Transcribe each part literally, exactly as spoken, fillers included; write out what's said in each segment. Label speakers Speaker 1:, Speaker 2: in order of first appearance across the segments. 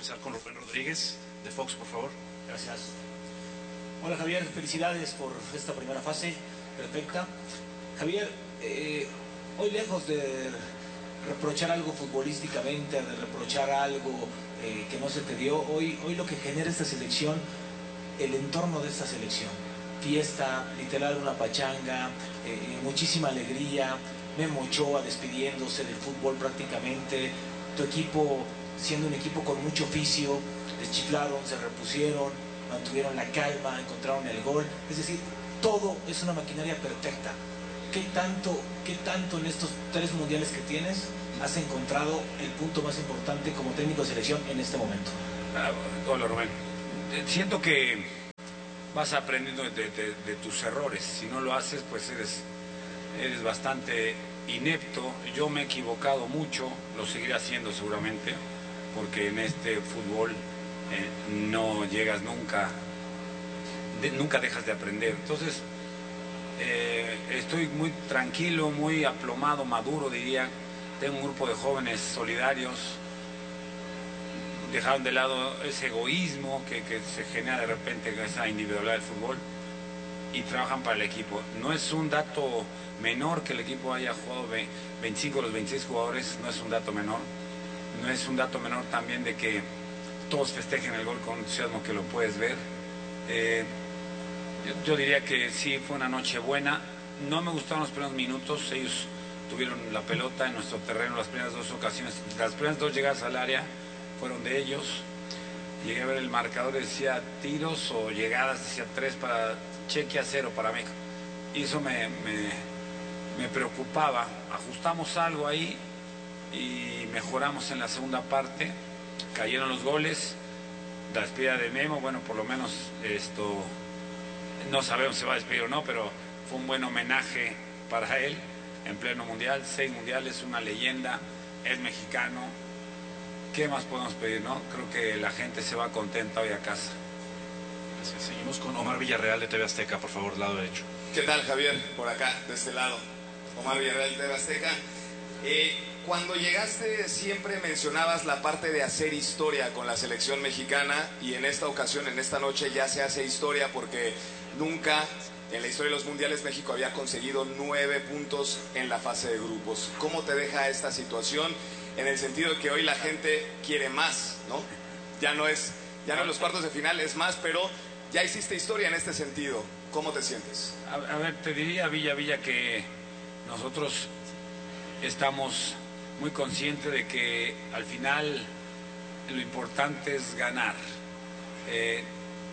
Speaker 1: empezar con Rubén Rodríguez, de Fox, por favor.
Speaker 2: Gracias. Hola Javier, felicidades por esta primera fase, perfecta. Javier, eh, hoy lejos de reprochar algo futbolísticamente, de reprochar algo eh, que no se te dio, hoy, hoy lo que genera esta selección, el entorno de esta selección, fiesta, literal una pachanga, eh, muchísima alegría, Memo Ochoa despidiéndose del fútbol prácticamente, tu equipo siendo un equipo con mucho oficio, deschiflaron, se repusieron, mantuvieron la calma, encontraron el gol, es decir, todo es una maquinaria perfecta. ¿Qué tanto, qué tanto en estos tres mundiales que tienes has encontrado el punto más importante como técnico de selección en este momento?
Speaker 3: Ah, hola Rubén, siento que vas aprendiendo de, de, de tus errores. Si no lo haces, pues eres, eres bastante inepto. Yo me he equivocado mucho, lo seguiré haciendo seguramente, porque en este fútbol eh, no llegas nunca, de, nunca dejas de aprender. Entonces, eh, estoy muy tranquilo, muy aplomado, maduro diría. Tengo un grupo de jóvenes solidarios, dejaron de lado ese egoísmo que, que se genera de repente con esa individualidad del fútbol y trabajan para el equipo. No es un dato menor que el equipo haya jugado veinticinco de los veintiséis jugadores, no es un dato menor. No es un dato menor también de que todos festejen el gol con entusiasmo, que lo puedes ver. Eh, yo, yo diría que sí, fue una noche buena. No me gustaron los primeros minutos, ellos tuvieron la pelota en nuestro terreno las primeras dos ocasiones. Las primeras dos llegadas al área fueron de ellos. Llegué a ver el marcador, decía tiros o llegadas, decía tres para Chequia, cero para México. Y eso me, me, me preocupaba. Ajustamos algo ahí y mejoramos en la segunda parte. Cayeron los goles. La despedida de Memo, bueno, por lo menos esto, no sabemos si va a despedir o no, pero fue un buen homenaje para él en pleno mundial, seis mundiales, una leyenda, es mexicano. ¿Qué más podemos pedir, no? Creo que la gente se va contenta hoy a casa.
Speaker 1: Gracias. Seguimos con Omar Villarreal de T V Azteca, por favor, lado derecho.
Speaker 4: ¿Qué tal, Javier? Por acá, de este lado. Omar Villarreal de T V Azteca. Eh, cuando llegaste siempre mencionabas la parte de hacer historia con la selección mexicana y en esta ocasión, en esta noche ya se hace historia porque nunca en la historia de los mundiales México había conseguido nueve puntos en la fase de grupos. ¿Cómo te deja esta situación? En el sentido de que hoy la gente quiere más, ¿no? Ya no es, ya no en los cuartos de final es más, pero ya hiciste historia en este sentido. ¿Cómo te sientes?
Speaker 3: A, a ver, te diría, Villa, Villa, que nosotros estamos muy conscientes de que al final lo importante es ganar. Eh,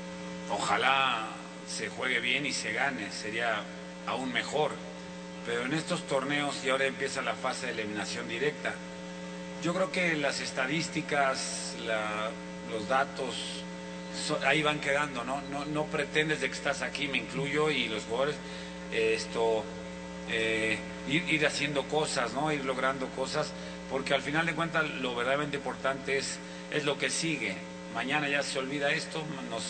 Speaker 3: ojalá se juegue bien y se gane, sería aún mejor. Pero en estos torneos, y ahora empieza la fase de eliminación directa, yo creo que las estadísticas, la, los datos, so, ahí van quedando, ¿no? No, no pretendes de que estás aquí, me incluyo, y los jugadores, eh, esto, eh, ir, ir haciendo cosas, ¿no? Ir logrando cosas, porque al final de cuentas lo verdaderamente importante es, es lo que sigue. Mañana ya se olvida esto, nos...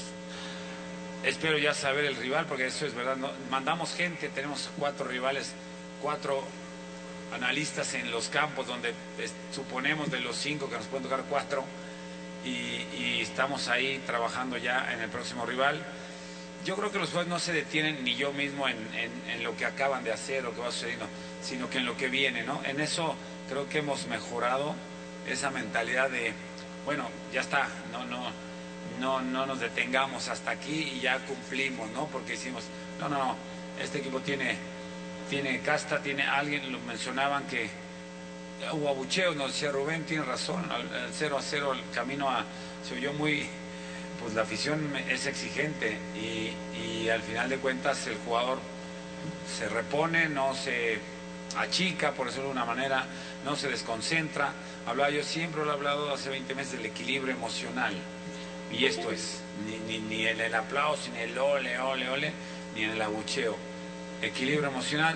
Speaker 3: Espero ya saber el rival, porque eso es verdad. ¿No? Mandamos gente, tenemos cuatro rivales, cuatro analistas en los campos, donde es, suponemos de los cinco que nos pueden tocar cuatro, y, y estamos ahí trabajando ya en el próximo rival. Yo creo que los jugadores no se detienen, ni yo mismo, en, en, en lo que acaban de hacer o que va sucediendo, sino que en lo que viene, ¿no? En eso creo que hemos mejorado esa mentalidad de, bueno, ya está, no, no... No, no nos detengamos hasta aquí y ya cumplimos, ¿no? Porque decimos, no, no, no, este equipo tiene, tiene casta, tiene alguien, lo mencionaban que hubo abucheos, nos decía Rubén, tiene razón, al, al cero a cero el camino a, se oyó muy, pues la afición es exigente y, y al final de cuentas el jugador se repone, no se achica, por decirlo de una manera, no se desconcentra. Hablaba, yo siempre lo he hablado hace veinte meses del equilibrio emocional. Y esto es, ni, ni, ni en el aplauso, ni en el ole, ole, ole, ni en el abucheo. Equilibrio emocional,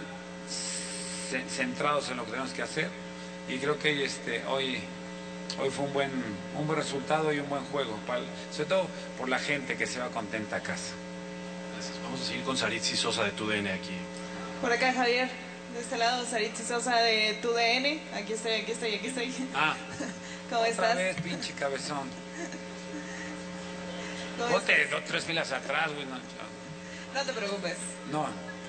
Speaker 3: centrados en lo que tenemos que hacer. Y creo que este, hoy, hoy fue un buen, un buen resultado y un buen juego, para, sobre todo por la gente que se va contenta a casa.
Speaker 1: Gracias. Vamos a seguir con Saritzi Sosa de T U D N aquí.
Speaker 5: Por acá, Javier, de este lado, Saritzi Sosa de T U D N. Aquí estoy, aquí estoy, aquí estoy.
Speaker 3: Ah.
Speaker 5: ¿Cómo
Speaker 3: Otra
Speaker 5: estás?
Speaker 3: vez, pinche cabezón.
Speaker 5: ¿Cómo
Speaker 3: Ponte
Speaker 5: estás?
Speaker 3: dos, tres filas atrás, güey. No,
Speaker 5: No te preocupes.
Speaker 3: no.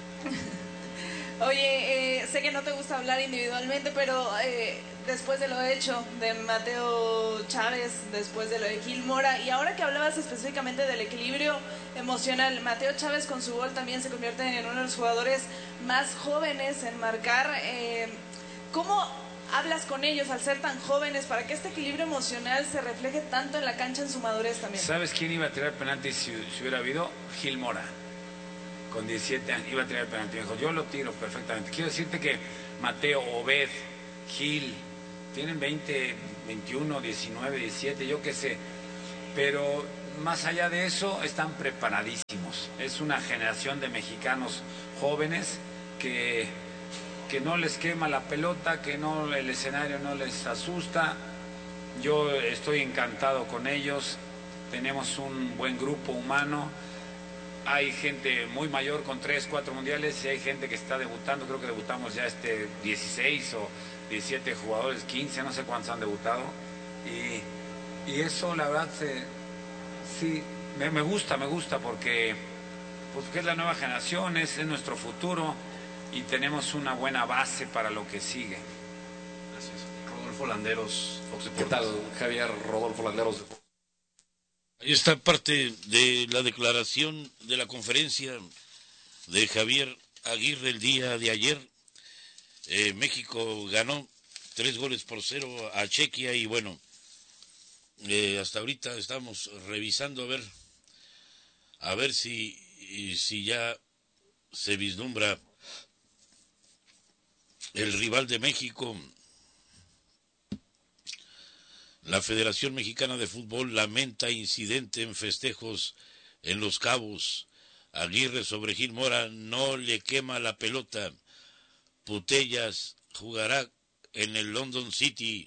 Speaker 5: Oye, eh, sé que no te gusta hablar individualmente, pero eh, después de lo hecho de Mateo Chávez, después de lo de Gil Mora, y ahora que hablabas específicamente del equilibrio emocional, Mateo Chávez con su gol también se convierte en uno de los jugadores más jóvenes en marcar. Eh, ¿Cómo hablas con ellos al ser tan jóvenes para que este equilibrio emocional se refleje tanto en la cancha en su madurez también?
Speaker 3: ¿Sabes quién iba a tirar penalti si, si hubiera habido? Gil Mora. Con diecisiete años iba a tirar penalti. Me dijo, yo lo tiro perfectamente. Quiero decirte que Mateo, Obed, Gil, tienen veinte, veintiuno, diecinueve, diecisiete, yo qué sé. Pero más allá de eso, están preparadísimos. Es una generación de mexicanos jóvenes que, que no les quema la pelota, que no, el escenario no les asusta. Yo estoy encantado con ellos. Tenemos un buen grupo humano. Hay gente muy mayor con tres, cuatro mundiales y hay gente que está debutando. Creo que debutamos ya este dieciséis o diecisiete jugadores, quince, no sé cuántos han debutado. Y, y eso la verdad se, sí, me, me gusta, me gusta porque, porque es la nueva generación, es, es nuestro futuro y tenemos una buena base para lo que sigue.
Speaker 1: Gracias. Rodolfo Landeros, Fox Deportes.
Speaker 6: ¿Qué tal, Javier? Rodolfo Landeros de Fox.
Speaker 7: Ahí está parte de la declaración de la conferencia de Javier Aguirre el día de ayer. Eh, México ganó tres goles por cero a Chequia y bueno, eh, hasta ahorita estamos revisando a ver, a ver si, si ya se vislumbra el rival de México. La Federación Mexicana de Fútbol lamenta incidente en festejos en Los Cabos. Aguirre sobre Gil Mora no le quema la pelota. Putellas jugará en el London City.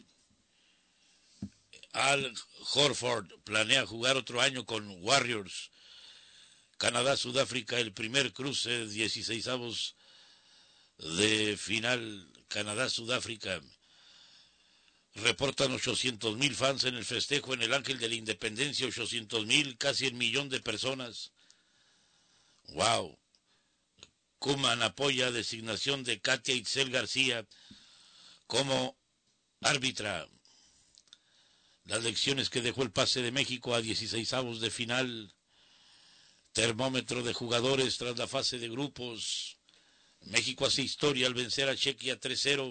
Speaker 7: Al Horford planea jugar otro año con Warriors. Canadá-Sudáfrica, el primer cruce, dieciseisavos de final. Canadá-Sudáfrica. Reportan ochocientos mil fans en el festejo en el Ángel de la Independencia, ochocientos mil, casi el millón de personas. ¡Wow! Koeman apoya designación de Katia Itzel García como árbitra. Las lecciones que dejó el pase de México a dieciseisavos de final. Termómetro de jugadores tras la fase de grupos. México hace historia al vencer a Chequia tres cero.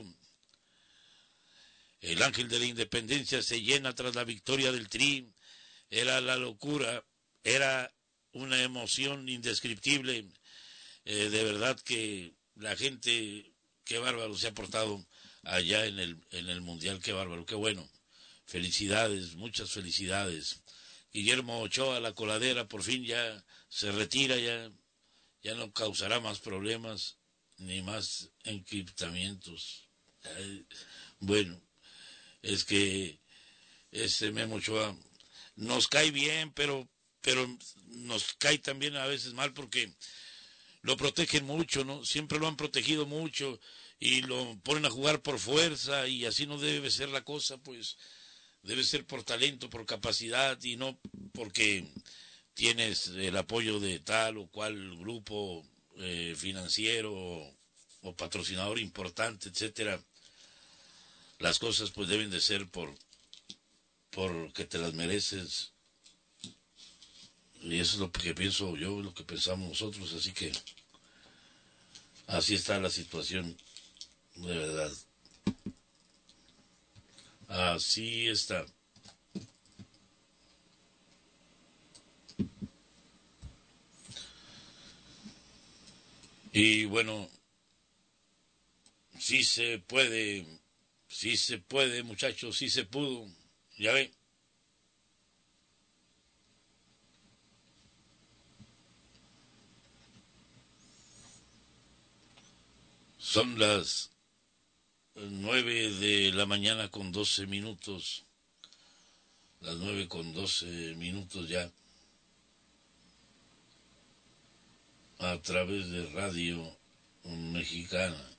Speaker 7: El Ángel de la Independencia se llena tras la victoria del Tri. Era la locura, era una emoción indescriptible. Eh, de verdad que la gente, qué bárbaro se ha portado allá en el, en el Mundial, qué bárbaro, qué bueno. Felicidades, muchas felicidades. Guillermo Ochoa, la coladera, por fin ya se retira, ya, ya no causará más problemas ni más encriptamientos. Eh, bueno. Es que este Memo Ochoa nos cae bien, pero, pero nos cae también a veces mal porque lo protegen mucho, ¿no? Siempre lo han protegido mucho y lo ponen a jugar por fuerza y así no debe ser la cosa, pues debe ser por talento, por capacidad y no porque tienes el apoyo de tal o cual grupo eh, financiero o, o patrocinador importante, etcétera. Las cosas pues deben de ser por porque te las mereces y eso es lo que pienso yo, lo que pensamos nosotros, así que así está la situación, de verdad, así está. Y bueno, sí se puede. Sí se puede, muchachos, sí se pudo. Ya ven. Son las nueve de la mañana con doce minutos. Las nueve con doce minutos ya. A través de Radio Mexicana.